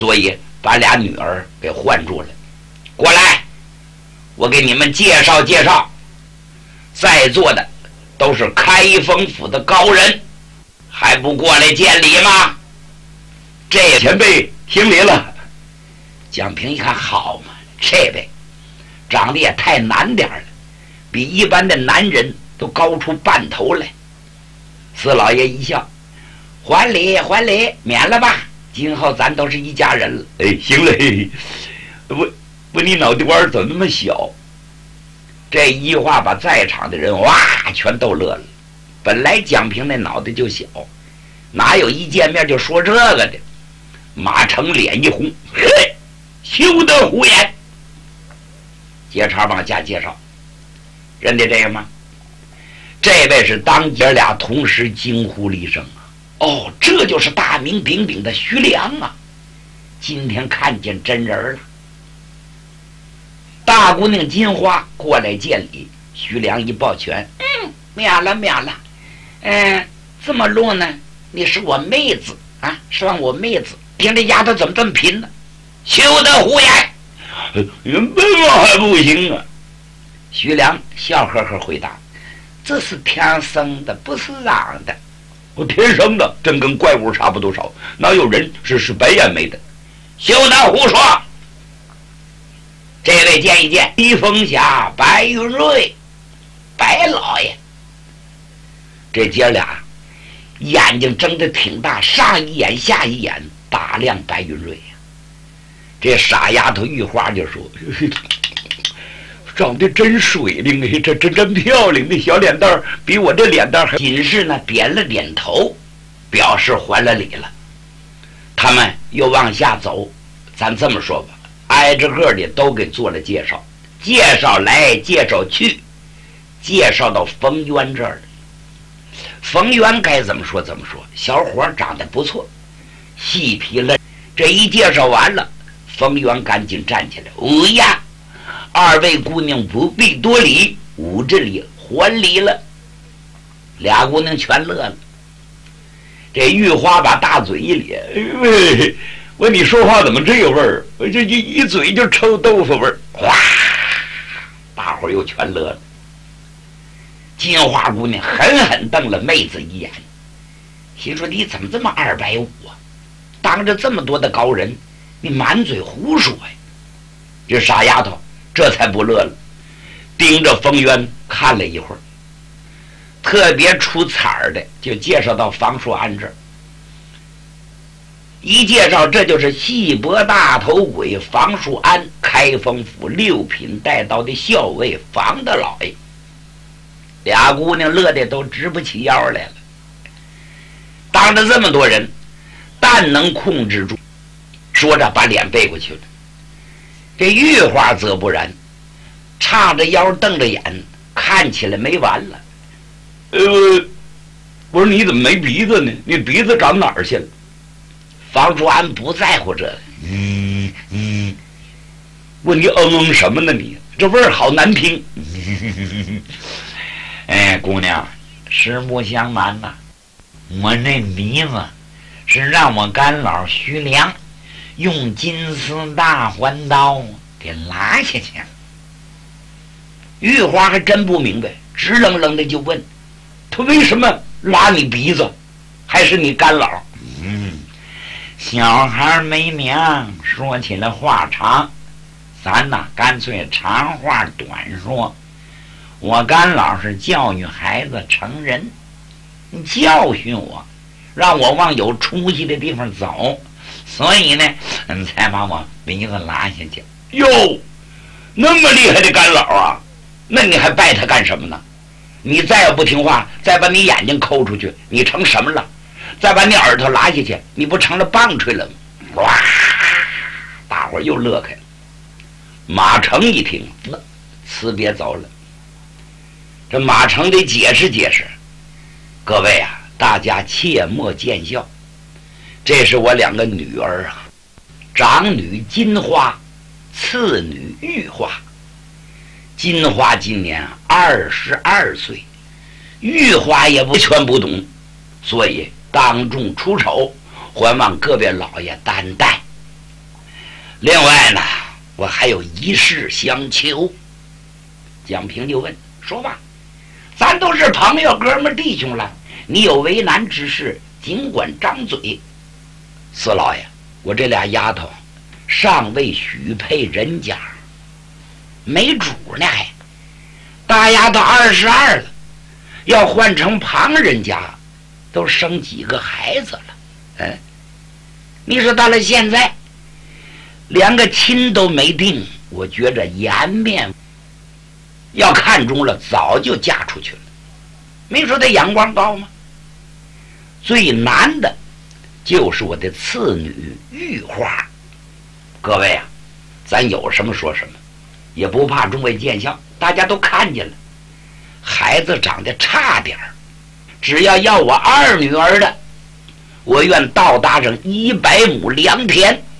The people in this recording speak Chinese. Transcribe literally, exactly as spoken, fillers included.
所以把俩女儿给唤住了。过来，我给你们介绍介绍，在座的都是开封府的高人，还不过来见礼吗？这前辈行礼了。 蒋平一看，好嘛，这位长得也太难点了，比一般的男人都高出半头来。四老爷一笑，还礼还礼，免了吧，今后咱都是一家人了。 哎，行嘞。我我你脑袋瓜怎么那么小？ 这一句话把在场的人哇全都乐了。本来蒋平那脑袋就小，哪有一见面就说这个的？马成脸一红，嘿，休得胡言！接茬往下介绍，认得这个吗？这位是当姐俩同时惊呼了一声啊！哦，这就是大名鼎鼎的徐良啊！今天看见真人了。大姑娘金花过来见礼，徐良一抱拳，嗯，免了免了。嗯，这么录呢？你是我妹子啊，算我妹子。听这丫头怎么这么贫呢？休得胡言！ 原本我还不行啊。 徐良笑呵呵回答：“这是天生的，不是让的。 我天生的，真跟怪物差不多少，哪有人是是白眼没的？ 休得胡说！这位见一见，披风侠白云瑞，白老爷。这姐俩眼睛睁得挺大，上一眼下一眼打量白云瑞呀。这傻丫头玉花就说：“ 长得真水灵哎，这真真漂亮，那小脸蛋比我这脸蛋还……” 锦氏呢点了点头，表示还了礼了。他们又往下走，咱这么说吧，挨着个的都给做了介绍，介绍来介绍去，介绍到冯渊这儿了。冯渊该怎么说怎么说，小伙长得不错，细皮了。这一介绍完了，冯渊赶紧站起来：“哦呀，二位姑娘不必多礼，吾这里还礼了。”俩姑娘全乐了。这玉花把大嘴一咧：“ 喂，我你说话怎么这味儿？我这一一嘴就臭豆腐味儿！” 哗，大伙儿又全乐了。金花姑娘狠狠瞪了妹子一眼，心说：“你怎么这么二百五啊？当着这么多的高人，你满嘴胡说呀！”这傻丫头这才不乐了，盯着冯渊看了一会儿。特别出彩儿的就介绍到房叔安这儿，一介绍这就是细脖大头鬼房叔安，开封府六品带刀的校尉房大老爷。俩姑娘乐得都直不起腰来了。当着这么多人，但能控制住，说着把脸背过去了。这玉花则不然，叉着腰瞪着眼，看起来没完了。 呃，我说你怎么没鼻子呢？你鼻子长哪儿去了？ 房叔安不在乎这个。 嗯嗯，问你嗯嗯什么呢你？这味儿好难听。 哎，姑娘，实不相瞒呐、啊，我那鼻子是让我干老徐良用金丝大环刀给拉下去了。玉花还真不明白，直愣愣的就问：“他为什么拉你鼻子？还是你干老？”嗯，小孩没名，说起来话长，咱呐干脆长话短说。我干老是教育孩子成人，你教训我，让我往有出息的地方走，所以呢，嗯，才把我鼻子拉下去。 哟，那么厉害的干老啊！ 那你还拜他干什么呢？你再要不听话，再把你眼睛抠出去，你成什么了？再把你耳朵拉下去，你不成了棒槌了吗？哇！大伙儿又乐开了。马成一听，辞别走了。这马成得解释解释，各位啊，大家切莫见笑，这是我两个女儿啊，长女金花，次女玉花。金花今年二十二岁，玉花也不全不懂，所以当众出丑，还望各位老爷担待。 另外呢，我还有一事相求。蒋平就问：“说吧，咱都是朋友、哥们、弟兄了，你有为难之事，尽管张嘴。”四老爷，我这俩丫头尚未许配人家，没主呢还。大丫头二十二了，要换成旁人家，都生几个孩子了。嗯，你说到了现在，连个亲都没定，我觉着颜面要看中了，早就嫁出去了。没说他眼光高吗？最难的就是我的次女玉花。各位啊，咱有什么说什么，也不怕众位见笑，大家都看见了。孩子长得差点儿，只要要我二女儿的，我愿倒搭上一百亩良田，